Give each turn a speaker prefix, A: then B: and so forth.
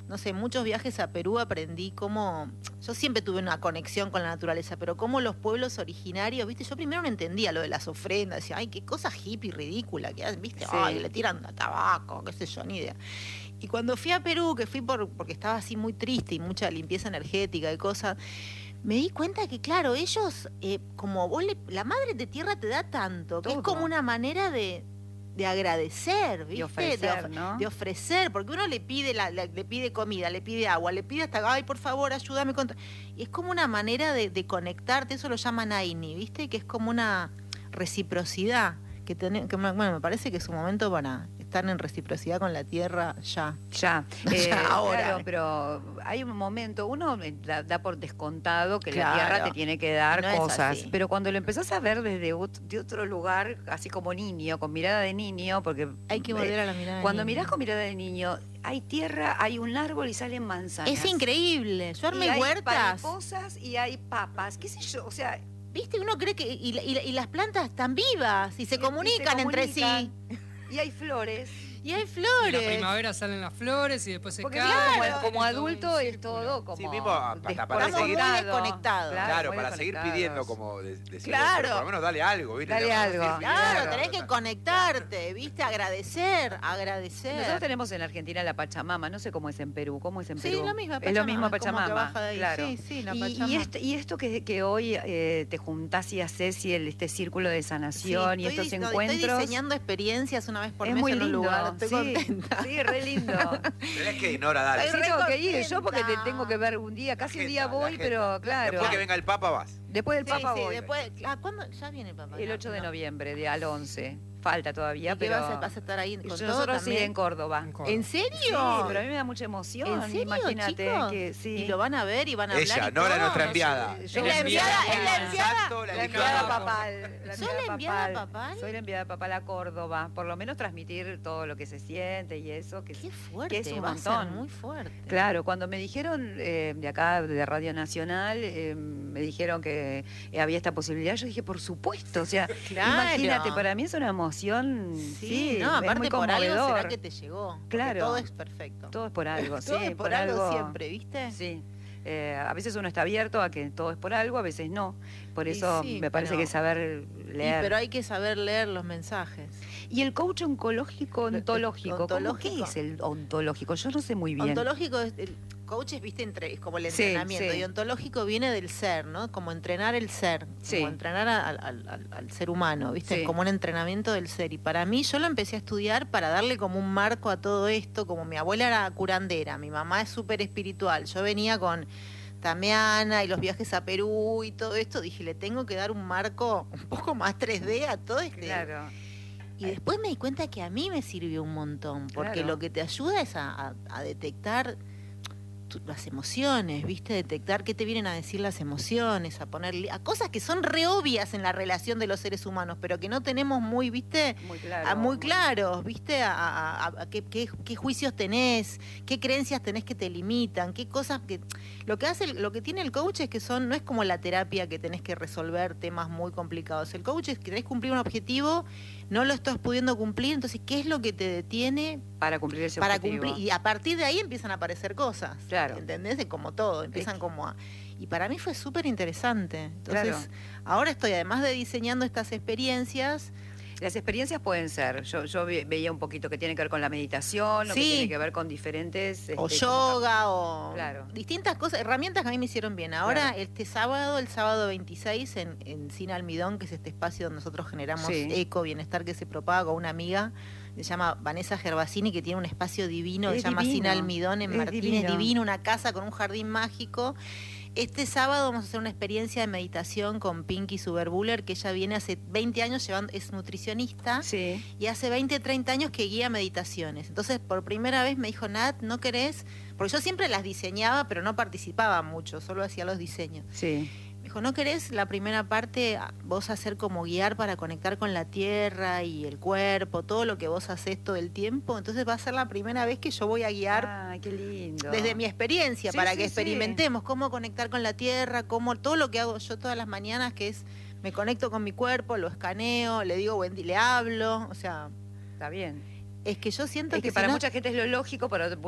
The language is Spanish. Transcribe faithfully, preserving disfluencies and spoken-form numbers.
A: no sé, muchos viajes a Perú aprendí cómo, yo siempre tuve una conexión con la naturaleza, pero cómo los pueblos originarios, viste, yo primero no entendía lo de las ofrendas, decía, ay, qué cosa hippie ridícula que hacen, viste,
B: Sí.
A: ay, le tiran a tabaco, qué sé yo, ni idea. Y cuando fui a Perú, que fui por porque estaba así muy triste y mucha limpieza energética y cosas, me di cuenta que, claro, ellos, eh, como vos, le, la madre de tierra te da tanto, que
B: Todo.
A: es como una manera de, de agradecer, ¿viste?
B: De ofrecer,
A: of-
B: ¿no?
A: de ofrecer, porque uno le pide, la, la- le pide comida, le pide agua, le pide hasta, ay, por favor, ayúdame con... Y es como una manera de, de conectarte, eso lo llaman Aini, ¿viste? Que es como una reciprocidad, que, ten, que bueno, me parece que es un momento para estar en reciprocidad con la tierra ya.
B: Ya,
A: Ya,
B: eh,
A: ahora.
B: claro, pero hay un momento, uno da, da por descontado que
A: Claro.
B: la tierra te tiene que dar
A: No es
B: cosas,
A: así.
B: pero cuando lo empezás a ver desde ot- de otro lugar, así como niño, con mirada de niño, porque
A: Hay que volver a la mirada. de
B: cuando
A: niño.
B: mirás con mirada de niño, hay tierra, hay un árbol y salen manzanas.
A: Es increíble. Yo
B: Y
A: armé
B: hay
A: huertas.
B: mariposas y hay papas, qué sé yo, o sea,
A: ¿Viste? Uno cree que. Y, la- y la- y las plantas están vivas y se
B: y- y
A: comunican entre sí.
B: comunican, y hay flores.
A: Y hay
C: En la
A: flores.
C: primavera salen las flores y después se
B: Porque
C: caen.
B: claro,
A: Claro.
B: como, como
C: Tiene todo un
B: adulto es
C: círculo.
B: todo como
D: Sí, mismo para- para
B: desconectado.
D: seguir-
A: Estamos muy desconectados.
D: Claro,
B: muy
D: para seguir
B: desconectados.
D: pidiendo, como de- decimos,
A: Claro.
D: pero por lo menos dale algo, ¿viste?
B: Dale
D: No, no,
B: algo.
D: sí,
A: Claro,
B: Claro.
A: tenés que conectarte, ¿viste? Agradecer, agradecer.
B: Nosotros tenemos en Argentina la Pachamama, no sé cómo es en Perú, ¿cómo es en
A: Sí,
B: Perú?
A: lo mismo,
B: Es lo mismo
A: Pachamama, como que
B: Pachamama,
A: baja de ahí.
B: claro.
A: Sí, sí, la
B: y,
A: Pachamama.
B: y, este- y esto que, que hoy eh, te juntás y haces y el, este círculo de sanación
A: Sí,
B: y
A: estoy
B: estos
A: dis- no,
B: encuentros.
A: Estoy diseñando experiencias una vez por
B: es
A: mes
B: muy
A: en un
B: lindo,
A: lugar. Estoy
B: sí,
A: contenta.
B: sí, re lindo.
D: Tenés que ignorar, dale.
B: Sí,
A: Estoy re
B: tengo que ir, yo
A: contenta.
B: porque te tengo que ver un día, casi un
D: La
B: día
D: agenda,
B: voy,
D: la
B: pero
D: agenda.
B: claro.
D: Después que venga el Papa vas.
B: Después del
A: Sí,
B: Papa
A: sí,
B: voy.
A: después. Ah, ¿cuándo? Ya viene el papá.
B: El
A: no,
B: ocho de
A: no.
B: noviembre, de al once. Falta todavía,
A: ¿Y qué
B: pero...
A: vas a, vas a estar ahí con todo
B: Nosotros sí,
A: también?
B: en Córdoba.
C: En Córdoba.
A: ¿En serio?
B: Sí, pero a mí me da mucha emoción.
A: ¿En serio,
B: Imagínate
A: chicos?
B: que sí.
A: Y lo van a ver y van a hablar.
D: Ella,
A: y
D: no era
A: todo.
D: nuestra enviada.
B: Yo-
A: Es
B: yo-
A: la enviada, es la
D: El
A: enviada.
D: santo, la
B: La
D: enviada.
B: enviada papal.
A: ¿Sos la enviada papal?
B: Soy la enviada papal a Córdoba. Por lo menos transmitir todo lo que se siente y eso. Que
A: Qué fuerte,
B: que es un
A: va a ser
B: montón.
A: muy fuerte.
B: Claro, cuando me dijeron eh, de acá, de Radio Nacional, eh, me dijeron que eh, había esta posibilidad, yo dije, por supuesto, o sea,
A: Claro.
B: imagínate, para mí es una emoción,
A: Sí,
B: sí,
A: no,
B: es
A: aparte
B: muy
A: por algo
B: conmovedor.
A: será que te llegó. porque
B: Claro.
A: Todo es perfecto.
B: Todo es por algo,
A: Todo
B: sí,
A: es por, algo, siempre, ¿viste?
B: Sí. Eh, a veces uno está abierto a que todo es por algo, a veces no. Por
A: Y
B: eso
A: sí,
B: me parece
A: pero-
B: que saber
A: Y,
B: leer.
A: pero hay que saber leer los mensajes.
B: Y el coach oncológico, ontológico, ¿cómo
A: ontológico.
B: qué es el ontológico? Yo no sé muy bien.
A: Ontológico, es, el coach es, viste, entre, es como el
B: Sí,
A: entrenamiento.
B: sí.
A: Y ontológico viene del ser, ¿no? Como entrenar el ser.
B: Sí.
A: Como entrenar a- al, al- al- al ser humano, ¿viste?
B: Sí.
A: Es como un entrenamiento del ser. Y para mí, yo lo empecé a estudiar para darle como un marco a todo esto. Como mi abuela era curandera, mi mamá es súper espiritual. Yo venía con Tameana y los viajes a Perú y todo esto. Dije, le tengo que dar un marco un poco más tres D a todo este.
B: Claro.
A: Y después me di cuenta que a mí me sirvió un montón, porque
B: Claro.
A: lo que te ayuda es a, a- a detectar tu- las emociones, ¿viste? Detectar qué te vienen a decir las emociones, a ponerle a cosas que son re obvias en la relación de los seres humanos, pero que no tenemos muy, ¿viste?
B: Muy claro.
A: A muy claros, ¿viste? A, a- a- a qué, qué- qué juicios tenés, qué creencias tenés que te limitan, qué cosas que... Lo que hace, el- lo que tiene el coach es que son, no es como la terapia que tenés que resolver temas muy complicados. El coach es que tenés que cumplir un objetivo, no lo estás pudiendo cumplir, entonces, ¿qué es lo que te detiene
B: Para cumplir ese
A: para
B: objetivo.
A: cumplir? Y a partir de ahí empiezan a aparecer cosas.
B: Claro.
A: ¿Entendés? Es como todo, empiezan
B: Es-
A: como a... Y para mí fue súper interesante. Entonces,
B: Claro.
A: ahora estoy, además de diseñando estas experiencias...
B: Las experiencias pueden ser, yo, yo ve- veía un poquito que tiene que ver con la meditación, o que
A: Sí.
B: tiene que ver con diferentes...
A: o
B: este, como-
A: yoga, o
B: Claro.
A: distintas cosas, herramientas que a mí me hicieron bien. Ahora,
B: Claro.
A: este sábado, el sábado veintiséis, en, en Sin Almidón, que es este espacio donde nosotros generamos
B: Sí.
A: eco, bienestar que se propaga con una amiga, se llama Vanessa Gervasini, que tiene un espacio divino, que
B: Es
A: se llama Sin
B: divino,
A: Almidón en
B: es
A: Martínez,
B: divino.
A: divino, una casa con un jardín mágico. Este sábado vamos a hacer una experiencia de meditación con Pinky Suberbuller, que ella viene hace veinte años llevando, es nutricionista,
B: Sí,
A: y hace veinte, treinta años que guía meditaciones. Entonces, por primera vez me dijo, Nat, ¿no querés? Porque yo siempre las diseñaba, pero no participaba mucho, solo hacía los diseños.
B: sí.
A: Me dijo, ¿no querés la primera parte a- vos hacer como guiar para conectar con la tierra y el cuerpo, todo lo que vos haces todo el tiempo? Entonces va a ser la primera vez que yo voy a guiar
B: Ay, qué lindo.
A: desde mi experiencia,
B: Sí,
A: para
B: sí,
A: que
B: sí.
A: experimentemos cómo conectar con la tierra, cómo todo lo que hago yo todas las mañanas, que es me conecto con mi cuerpo, lo escaneo, le digo buen día, le hablo, o sea,
B: Está bien.
A: es que yo siento
B: Es que
A: si
B: para
A: no-
B: mucha gente es lo lógico, pero